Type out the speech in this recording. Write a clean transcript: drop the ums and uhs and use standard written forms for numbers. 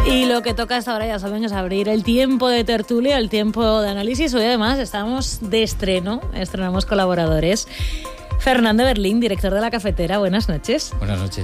Y lo que toca hasta ahora, ya saben, es abrir el tiempo de tertulia, el tiempo de análisis. Hoy además estamos de estreno, estrenamos colaboradores. Fernando Berlín, director de La Cafetera, buenas noches. Buenas noches.